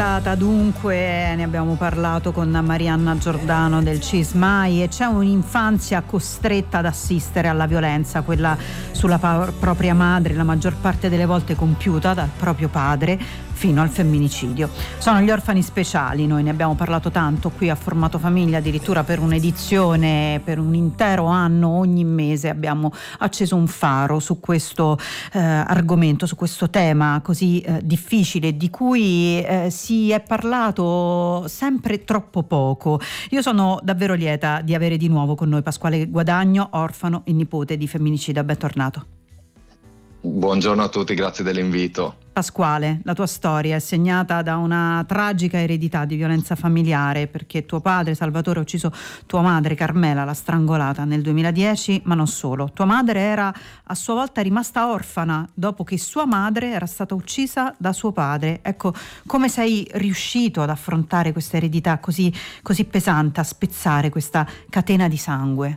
stata dunque, ne abbiamo parlato con Marianna Giordano del CISMAI, e c'è un'infanzia costretta ad assistere alla violenza, quella sulla propria madre, la maggior parte delle volte compiuta dal proprio padre, fino al femminicidio. Sono gli orfani speciali, noi ne abbiamo parlato tanto qui a Formato Famiglia, addirittura per un'edizione, per un intero anno, ogni mese abbiamo acceso un faro su questo argomento, su questo tema così difficile, di cui si è parlato sempre troppo poco. Io sono davvero lieta di avere di nuovo con noi Pasquale Guadagno, orfano e nipote di femminicida. Bentornato. Buongiorno a tutti, grazie dell'invito. Pasquale, la tua storia è segnata da una tragica eredità di violenza familiare, perché tuo padre Salvatore ha ucciso tua madre Carmela, l'ha strangolata nel 2010, ma non solo. Tua madre era a sua volta rimasta orfana dopo che sua madre era stata uccisa da suo padre. Ecco, come sei riuscito ad affrontare questa eredità così pesante, a spezzare questa catena di sangue?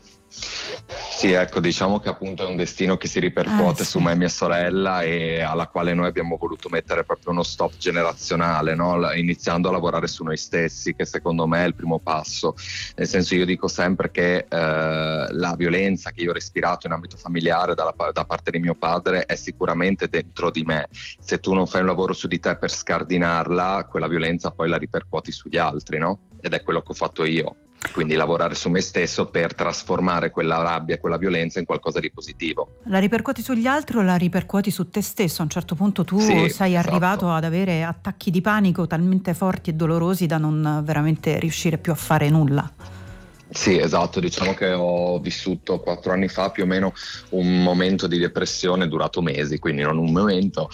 Sì, ecco, diciamo che appunto è un destino che si ripercuote su me e mia sorella, e alla quale noi abbiamo voluto mettere proprio uno stop generazionale, no? Iniziando a lavorare su noi stessi, che secondo me è il primo passo. Nel senso, io dico sempre che la violenza che io ho respirato in ambito familiare da parte di mio padre è sicuramente dentro di me. Se tu non fai un lavoro su di te per scardinarla, quella violenza poi la ripercuoti sugli altri, no? Ed è quello che ho fatto io. Quindi lavorare su me stesso per trasformare quella rabbia e quella violenza in qualcosa di positivo. La ripercuoti sugli altri o la ripercuoti su te stesso? A un certo punto tu sei arrivato ad avere attacchi di panico talmente forti e dolorosi da non veramente riuscire più a fare nulla. Sì, esatto, diciamo che ho vissuto 4 anni fa più o meno un momento di depressione durato mesi, quindi non un momento,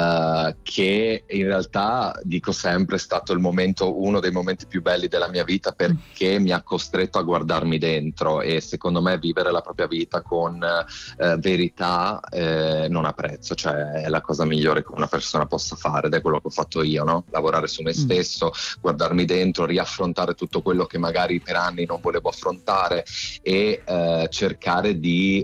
che in realtà, dico sempre, è stato uno dei momenti più belli della mia vita, perché mi ha costretto a guardarmi dentro, e secondo me vivere la propria vita con verità non ha prezzo, cioè è la cosa migliore che una persona possa fare, ed è quello che ho fatto io, no? Lavorare su me stesso, guardarmi dentro, riaffrontare tutto quello che magari per anni non volevo affrontare, e cercare di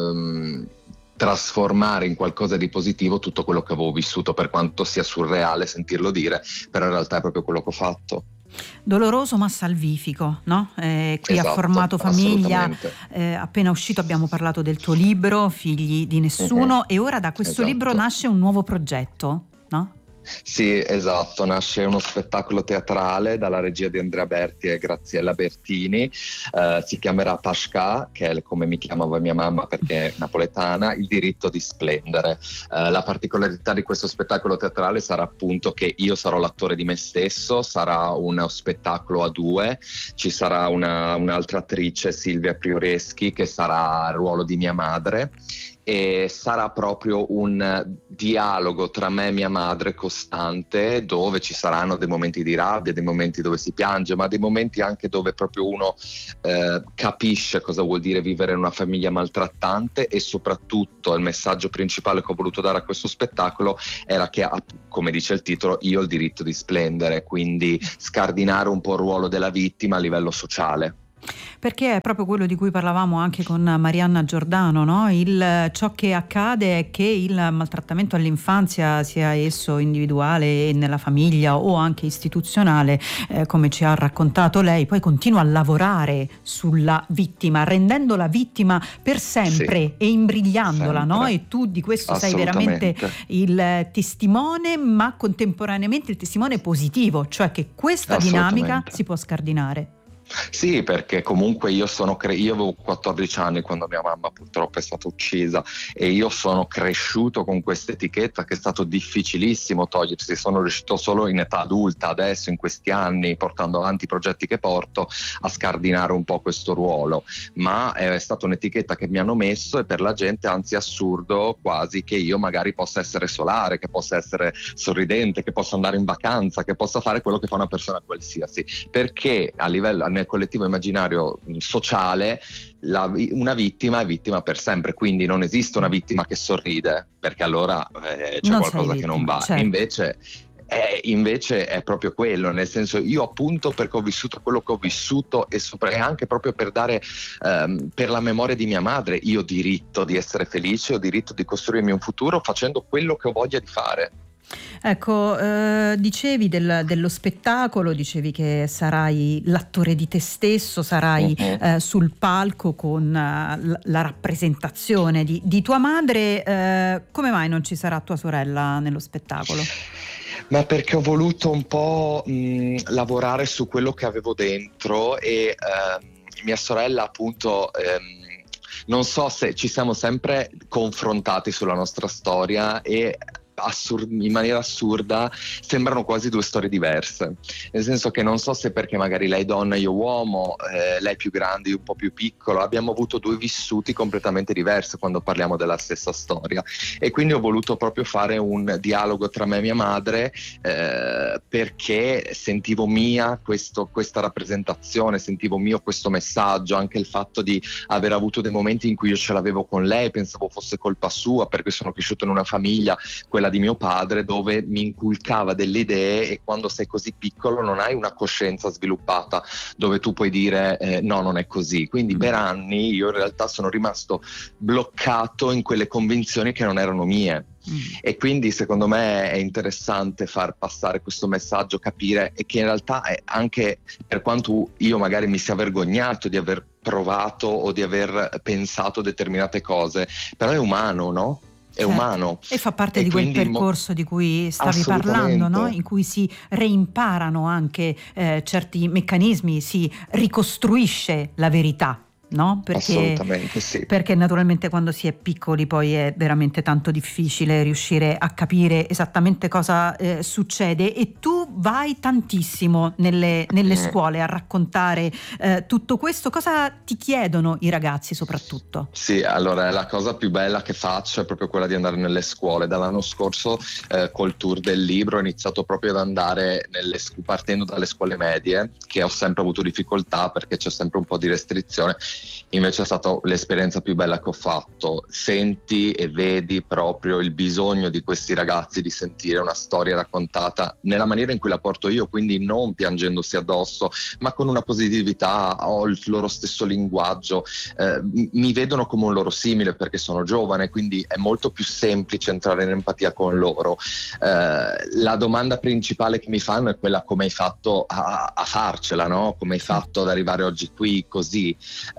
trasformare in qualcosa di positivo tutto quello che avevo vissuto, per quanto sia surreale sentirlo dire, però in realtà è proprio quello che ho fatto. Doloroso ma salvifico, no? Qui esatto, a Formato Famiglia, appena uscito abbiamo parlato del tuo libro Figli di Nessuno, e ora da questo libro nasce un nuovo progetto, no? Sì, esatto, nasce uno spettacolo teatrale dalla regia di Andrea Berti e Graziella Bertini, si chiamerà Pashka, che è come mi chiamava mia mamma perché è napoletana, il diritto di splendere. La particolarità di questo spettacolo teatrale sarà appunto che io sarò l'attore di me stesso, sarà uno spettacolo a 2, ci sarà un'altra attrice, Silvia Prioreschi, che sarà il ruolo di mia madre, e sarà proprio un dialogo tra me e mia madre costante, dove ci saranno dei momenti di rabbia, dei momenti dove si piange, ma dei momenti anche dove proprio uno capisce cosa vuol dire vivere in una famiglia maltrattante. E soprattutto il messaggio principale che ho voluto dare a questo spettacolo era che, come dice il titolo, io ho il diritto di splendere, quindi scardinare un po' il ruolo della vittima a livello sociale. Perché è proprio quello di cui parlavamo anche con Marianna Giordano, no? Ciò che accade è che il maltrattamento all'infanzia, sia esso individuale nella famiglia o anche istituzionale, come ci ha raccontato lei, poi continua a lavorare sulla vittima, rendendo la vittima per sempre e imbrigliandola, sempre. No? E tu di questo sei veramente il testimone, ma contemporaneamente il testimone positivo, cioè che questa dinamica si può scardinare. Sì, perché comunque io avevo 14 anni quando mia mamma purtroppo è stata uccisa, e io sono cresciuto con questa etichetta che è stato difficilissimo togliersi. Sono riuscito solo in età adulta, adesso in questi anni, portando avanti i progetti che porto, a scardinare un po' questo ruolo, ma è stata un'etichetta che mi hanno messo, e per la gente anzi è assurdo quasi che io magari possa essere solare, che possa essere sorridente, che possa andare in vacanza, che possa fare quello che fa una persona qualsiasi, perché a livello nel collettivo immaginario sociale una vittima è vittima per sempre, quindi non esiste una vittima che sorride, perché allora c'è non qualcosa che non va, certo. Invece è proprio quello, nel senso, io appunto perché ho vissuto quello che ho vissuto, e anche proprio per dare per la memoria di mia madre, io ho diritto di essere felice, ho diritto di costruirmi un futuro facendo quello che ho voglia di fare. Ecco, dicevi dello spettacolo, dicevi che sarai l'attore di te stesso, sarai sul palco con la rappresentazione di tua madre. Come mai non ci sarà tua sorella nello spettacolo? Ma perché ho voluto un po' lavorare su quello che avevo dentro e mia sorella appunto... non so se ci siamo sempre confrontati sulla nostra storia e in maniera assurda sembrano quasi due storie diverse, nel senso che non so se perché magari lei donna io uomo, lei più grande io un po' più piccolo, abbiamo avuto due vissuti completamente diversi quando parliamo della stessa storia, e quindi ho voluto proprio fare un dialogo tra me e mia madre, perché sentivo mia questa rappresentazione, sentivo mio questo messaggio, anche il fatto di aver avuto dei momenti in cui io ce l'avevo con lei, pensavo fosse colpa sua perché sono cresciuto in una famiglia, quella di mio padre, dove mi inculcava delle idee, e quando sei così piccolo non hai una coscienza sviluppata dove tu puoi dire no, non è così. Quindi per anni io in realtà sono rimasto bloccato in quelle convinzioni che non erano mie. E quindi secondo me è interessante far passare questo messaggio, capire, e che in realtà è anche, per quanto io magari mi sia vergognato di aver provato o di aver pensato determinate cose, però è umano, no? È umano. E fa parte di quel percorso di cui stavi parlando, no? In cui si reimparano anche certi meccanismi, si ricostruisce la verità. No? Assolutamente sì. Perché naturalmente quando si è piccoli poi è veramente tanto difficile riuscire a capire esattamente cosa succede, e tu vai tantissimo nelle scuole a raccontare tutto questo. Cosa ti chiedono i ragazzi soprattutto? Sì, allora la cosa più bella che faccio è proprio quella di andare nelle scuole. Dall'anno scorso col tour del libro ho iniziato proprio ad andare partendo dalle scuole medie, che ho sempre avuto difficoltà perché c'è sempre un po' di restrizione. Invece è stata l'esperienza più bella che ho fatto. Senti e vedi proprio il bisogno di questi ragazzi di sentire una storia raccontata nella maniera in cui la porto io, quindi non piangendosi addosso, ma con una positività, ho il loro stesso linguaggio, mi vedono come un loro simile perché sono giovane, quindi è molto più semplice entrare in empatia con loro. La domanda principale che mi fanno è quella: come hai fatto a farcela, no? Come hai fatto ad arrivare oggi qui così?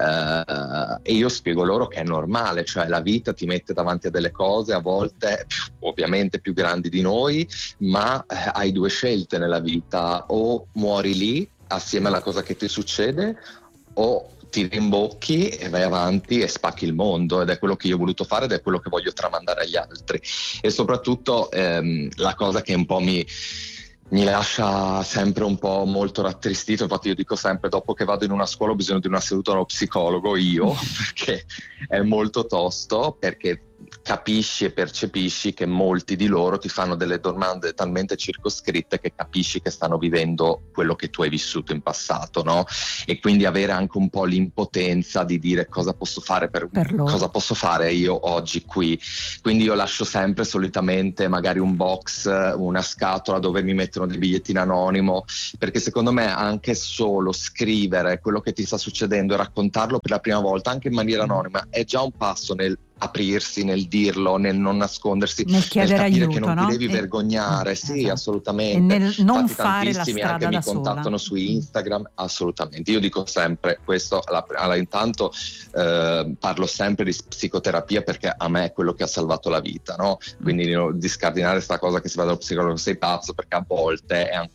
E io spiego loro che è normale, cioè la vita ti mette davanti a delle cose a volte ovviamente più grandi di noi, ma hai due scelte nella vita: o muori lì assieme alla cosa che ti succede, o ti rimbocchi e vai avanti e spacchi il mondo. Ed è quello che io ho voluto fare ed è quello che voglio tramandare agli altri. E soprattutto la cosa che un po' mi lascia sempre un po' molto rattristito, infatti io dico sempre: dopo che vado in una scuola ho bisogno di una seduta allo psicologo io, perché è molto tosto, perché capisci e percepisci che molti di loro ti fanno delle domande talmente circoscritte che capisci che stanno vivendo quello che tu hai vissuto in passato, no? E quindi avere anche un po' l'impotenza di dire cosa posso fare per loro. Cosa posso fare io oggi qui. Quindi io lascio sempre solitamente magari un box, una scatola dove mi mettono dei bigliettini anonimo, perché secondo me anche solo scrivere quello che ti sta succedendo e raccontarlo per la prima volta anche in maniera anonima è già un passo nel aprirsi, nel dirlo, nel non nascondersi, nel chiedere capire aiuto, che non no? ti devi vergognare. Sì, esatto. assolutamente. E nel non infatti fare la tantissimi strada anche mi da sola. contattano su Instagram, assolutamente. Io dico sempre questo, intanto parlo sempre di psicoterapia perché a me è quello che ha salvato la vita, no? Quindi di scardinare questa cosa che si va dallo psicologo sei pazzo, perché a volte